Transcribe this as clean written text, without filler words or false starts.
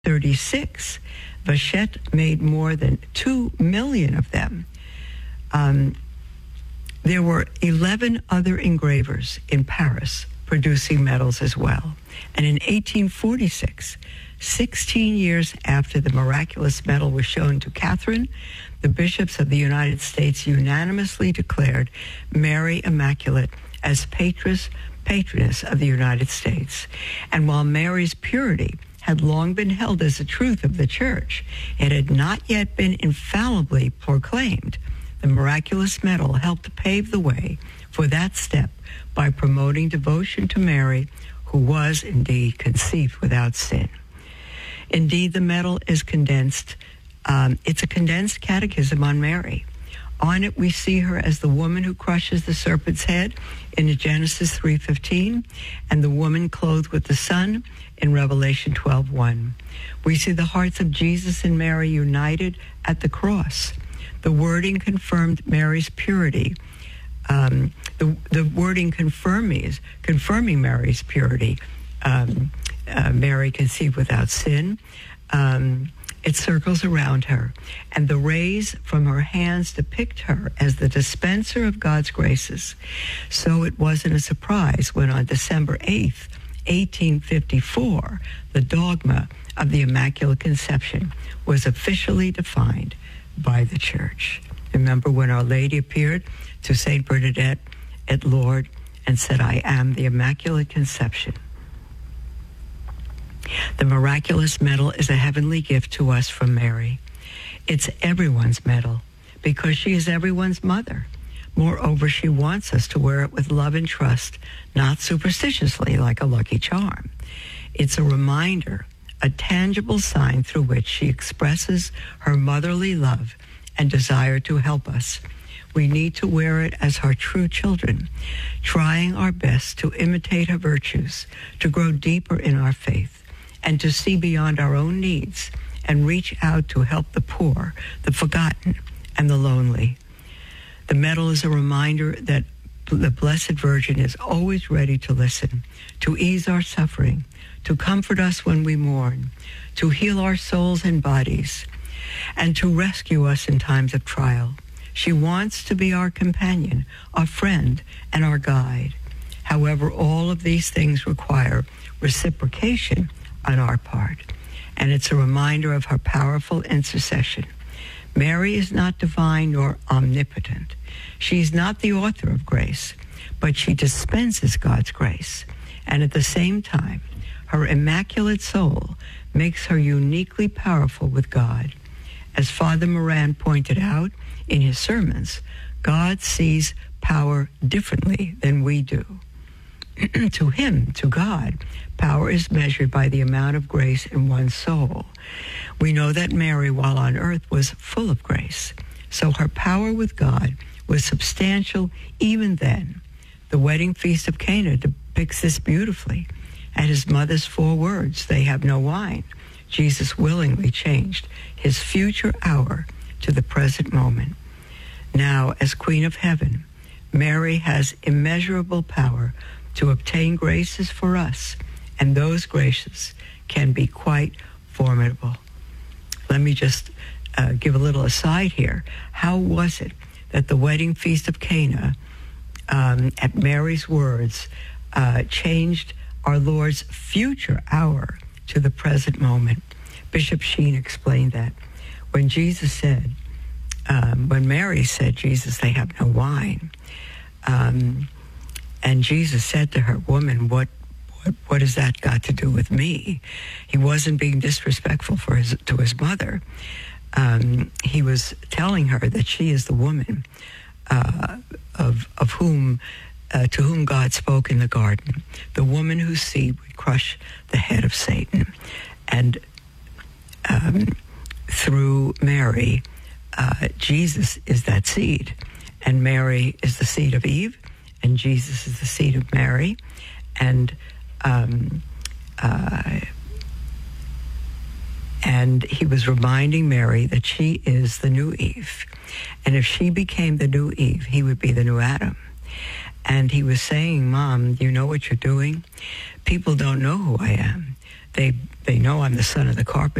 1836, Vachette made more than 2 million of them. There were 11 other engravers in Paris producing medals as well. And in 1846, 16 years after the miraculous medal was shown to Catherine, the bishops of the United States unanimously declared Mary Immaculate as patroness of the United States. And while Mary's purity had long been held as a truth of the Church, it had not yet been infallibly proclaimed. The miraculous medal helped pave the way for that step by promoting devotion to Mary, who was indeed conceived without sin. Indeed, the medal is condensed. It's a condensed catechism on Mary. On it, we see her as the woman who crushes the serpent's head in Genesis 3:15, and the woman clothed with the sun in Revelation 12:1. We see the hearts of Jesus and Mary united at the cross. The wording confirmed Mary's purity. The wording confirming Mary's purity. Mary conceived without sin. It circles around her, and the rays from her hands depict her as the dispenser of God's graces. So it wasn't a surprise when on December 8th, 1854, the dogma of the Immaculate Conception was officially defined by the Church. Remember when Our Lady appeared to Saint Bernadette at Lourdes and said, "I am the Immaculate Conception." The miraculous medal is a heavenly gift to us from Mary. It's everyone's medal because she is everyone's mother. Moreover, she wants us to wear it with love and trust, not superstitiously like a lucky charm. It's a reminder, a tangible sign through which she expresses her motherly love and desire to help us. We need to wear it as her true children, trying our best to imitate her virtues, to grow deeper in our faith, and to see beyond our own needs and reach out to help the poor, the forgotten, and the lonely. The medal is a reminder that the Blessed Virgin is always ready to listen, to ease our suffering, to comfort us when we mourn, to heal our souls and bodies, and to rescue us in times of trial. She wants to be our companion, our friend, and our guide. However, all of these things require reciprocation on our part, and it's a reminder of her powerful intercession. Mary is not divine nor omnipotent. She's not the author of grace, but she dispenses God's grace, and at the same time, her immaculate soul makes her uniquely powerful with God. As Father Moran pointed out in his sermons, God sees power differently than we do. To him, to God, power is measured by the amount of grace in one's soul. We know that Mary, while on earth, was full of grace, so her power with God was substantial even then. The wedding feast of Cana depicts this beautifully. At his mother's 4 words, "They have no wine," Jesus willingly changed his future hour to the present moment. Now, as Queen of Heaven, Mary has immeasurable power to obtain graces for us, and those graces can be quite formidable. Let me just give a little aside here. How was it that the wedding feast of Cana, at Mary's words, changed our Lord's future hour to the present moment? Bishop Sheen explained that when Jesus said, when Mary said, "Jesus, they have no wine," and Jesus said to her, "Woman, what has that got to do with me?" He wasn't being disrespectful to his mother. He was telling her that she is the woman of whom to whom God spoke in the garden, the woman whose seed would crush the head of Satan, and through Mary, Jesus is that seed, and Mary is the seed of Eve, and Jesus is the seed of Mary, and he was reminding Mary that she is the new Eve, and if she became the new Eve, he would be the new Adam. And he was saying, "Mom, you know what you're doing? People don't know who I am. They know I'm the son of the carpenter.